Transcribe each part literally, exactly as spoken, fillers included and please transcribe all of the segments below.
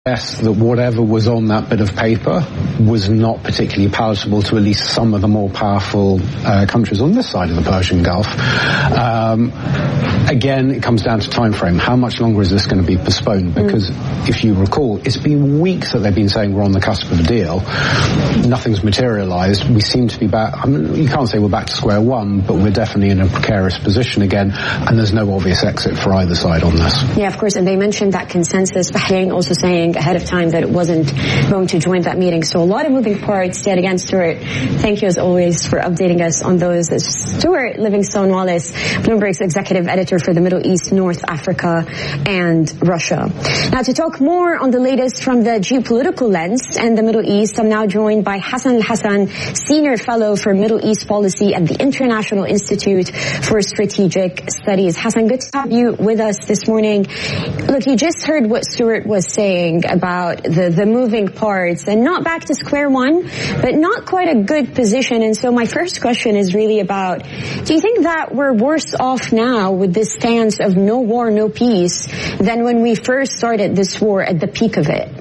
guess that whatever was on that bit of paper was not particularly palatable to at least some of the more powerful uh, countries on this side of the Persian Gulf. Um, again, it comes down to time frame. How much longer is this going to be postponed? Because mm. if you recall, it's been weeks that they've been saying we're on the cusp of a deal. Nothing's materialized. We seem to be back, I mean, you can't say we're back to square one, but we're definitely in a precarious position again, and there's no obvious exit for either side on this. Yeah, of course, and they mentioned that consensus. Bahrain also saying ahead of time that it wasn't going to join that meeting. So a lot of moving parts. Yet again, Stuart, thank you as always for updating us on those. Stuart Livingstone-Wallace, Bloomberg's executive editor for the Middle East, North Africa, and Russia. Now, to talk more on the latest from the geopolitical lens and the Middle East, I'm now joined by Hassan Al-Hassan, Senior Fellow for Middle East Policy at the International Institute for Strategic Studies. Hassan, good to have you with us this morning. Look, you just heard what Stuart was saying about the, the moving parts and not back to square one, but not quite a good position. And so my first question is really about, do you think that we're worse off now with this stance of no war, no peace than when we first started this war at the peak of it?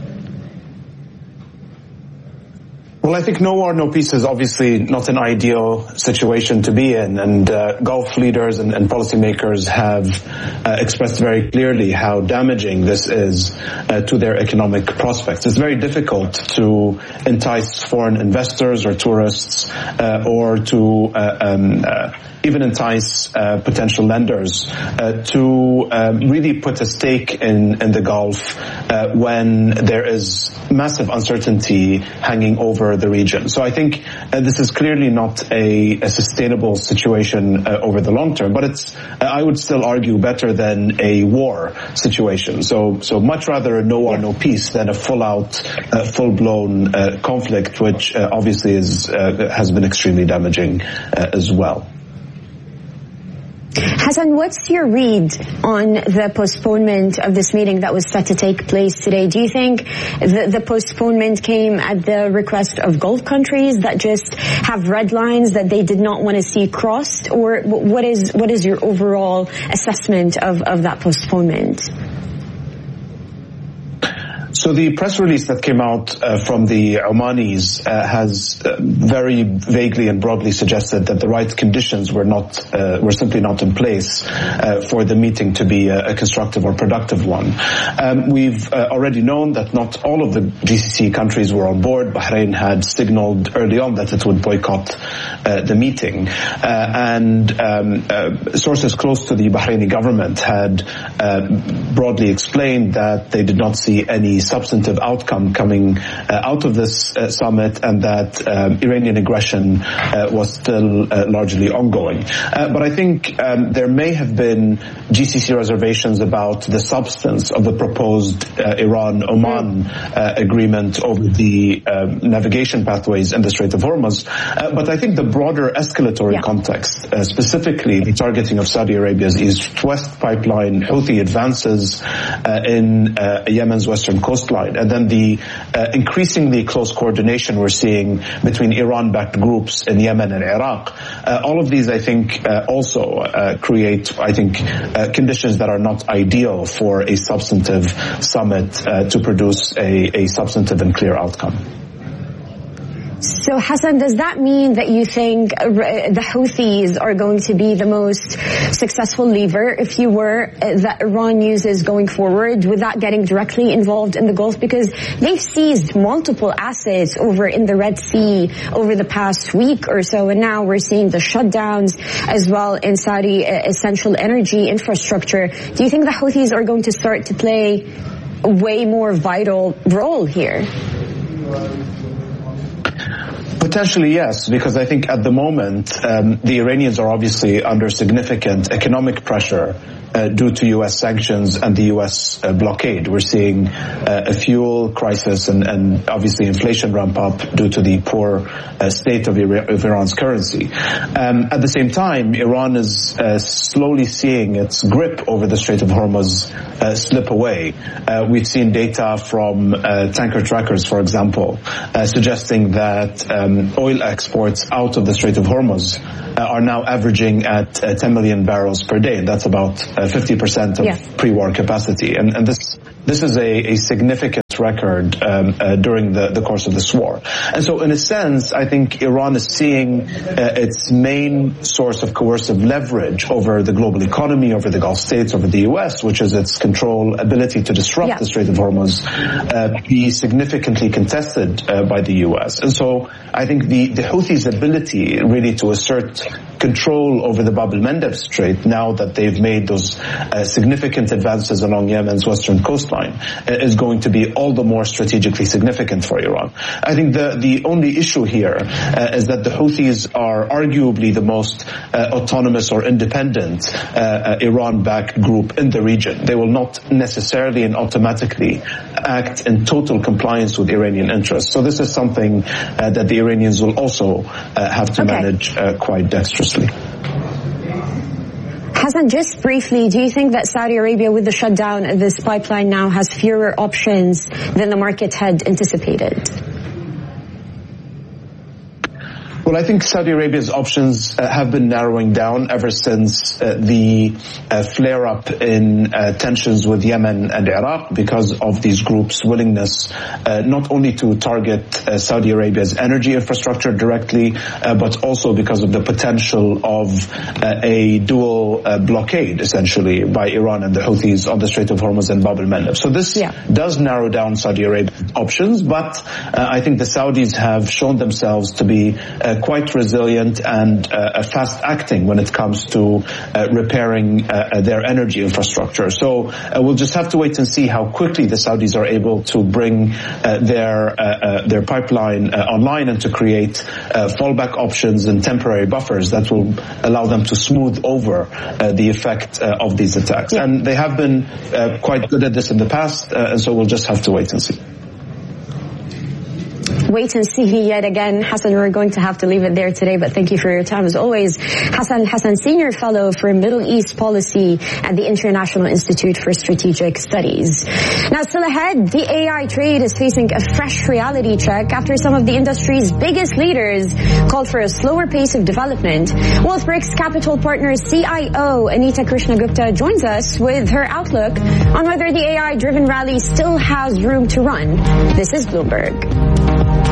Well, I think no war, no peace is obviously not an ideal situation to be in, and uh, Gulf leaders and, and policymakers have uh, expressed very clearly how damaging this is uh, to their economic prospects. It's very difficult to entice foreign investors or tourists uh, or to uh, um, uh, even entice uh, potential lenders uh, to um, really put a stake in, in the Gulf uh, when there is massive uncertainty hanging over the region. So I think uh, this is clearly not a, a sustainable situation uh, over the long term, but it's, uh, I would still argue, better than a war situation. So, so much rather a no war, no peace than a full-out, uh, full-blown uh, conflict, which uh, obviously is uh, has been extremely damaging uh, as well. Hassan, what's your read on the postponement of this meeting that was set to take place today? Do you think the, the postponement came at the request of Gulf countries that just have red lines that they did not want to see crossed? Or what is what is your overall assessment of, of that postponement? So the press release that came out uh, from the Omanis uh, has uh, very vaguely and broadly suggested that the right conditions were not, uh, were simply not in place uh, for the meeting to be a, a constructive or productive one. Um, we've uh, already known that not all of the G C C countries were on board. Bahrain had signaled early on that it would boycott uh, the meeting, uh, and um, uh, sources close to the Bahraini government had uh, broadly explained that they did not see any substantive outcome coming uh, out of this uh, summit, and that um, Iranian aggression uh, was still uh, largely ongoing. Uh, but I think um, there may have been G C C reservations about the substance of the proposed uh, Iran-Oman uh, agreement over the uh, navigation pathways in the Strait of Hormuz. Uh, but I think the broader escalatory yeah. context, uh, specifically the targeting of Saudi Arabia's East-West pipeline, Houthi advances uh, in uh, Yemen's western coast, coastline, and then the uh, increasingly close coordination we're seeing between Iran-backed groups in Yemen and Iraq. Uh, all of these, I think, uh, also uh, create, I think, uh, conditions that are not ideal for a substantive summit uh, to produce a, a substantive and clear outcome. So, Hassan, does that mean that you think the Houthis are going to be the most successful lever, if you were, that Iran uses going forward without getting directly involved in the Gulf? Because they've seized multiple assets over in the Red Sea over the past week or so, and now we're seeing the shutdowns as well in Saudi essential energy infrastructure. Do you think the Houthis are going to start to play a way more vital role here? Potentially, yes, because I think at the moment um, the Iranians are obviously under significant economic pressure uh, due to U S sanctions and the U S uh, blockade. We're seeing uh, a fuel crisis and, and obviously inflation ramp up due to the poor uh, state of, Ira- of Iran's currency. Um, at the same time, Iran is uh, slowly seeing its grip over the Strait of Hormuz uh, slip away. Uh, we've seen data from uh, tanker trackers, for example, uh, suggesting that um, oil exports out of the Strait of Hormuz uh, are now averaging at uh, ten million barrels per day. That's about uh, uh, fifty percent of yeah. pre-war capacity. And, and this this is a, a significant record um, uh, during the, the course of this war. And so in a sense, I think Iran is seeing uh, its main source of coercive leverage over the global economy, over the Gulf states, over the U S, which is its control, ability to disrupt yeah. the Strait of Hormuz, uh, be significantly contested uh, by the U S. And so I think the, the Houthis' ability really to assert control over the Bab el-Mandeb Strait, now that they've made those uh, significant advances along Yemen's western coastline, uh, is going to be all the more strategically significant for Iran. I think the, the only issue here uh, is that the Houthis are arguably the most uh, autonomous or independent uh, uh, Iran-backed group in the region. They will not necessarily and automatically act in total compliance with Iranian interests. So this is something uh, that the Iranians will also uh, have to okay. manage uh, quite dexterously. Hassan, just briefly, do you think that Saudi Arabia, with the shutdown of this pipeline now, has fewer options than the market had anticipated? Well, I think Saudi Arabia's options uh, have been narrowing down ever since uh, the uh, flare-up in uh, tensions with Yemen and Iraq because of these groups' willingness uh, not only to target uh, Saudi Arabia's energy infrastructure directly, uh, but also because of the potential of uh, a dual uh, blockade, essentially, by Iran and the Houthis on the Strait of Hormuz and Bab el-Mandeb. So this yeah. does narrow down Saudi Arabia's options, but uh, I think the Saudis have shown themselves to be uh, quite resilient and uh, fast acting when it comes to uh, repairing uh, their energy infrastructure. So uh, we'll just have to wait and see how quickly the Saudis are able to bring uh, their uh, uh, their pipeline uh, online and to create uh, fallback options and temporary buffers that will allow them to smooth over uh, the effect uh, of these attacks. Yeah. And they have been uh, quite good at this in the past, uh, and so we'll just have to wait and see. Wait and see yet again. Hassan, we're going to have to leave it there today, but thank you for your time as always. Hassan Hassan, Senior Fellow for Middle East Policy at the International Institute for Strategic Studies. Now, still ahead, the A I trade is facing a fresh reality check after some of the industry's biggest leaders called for a slower pace of development. Wealthbricks Capital Partners C I O Anita Krishnagupta joins us with her outlook on whether the A I-driven rally still has room to run. This is Bloomberg.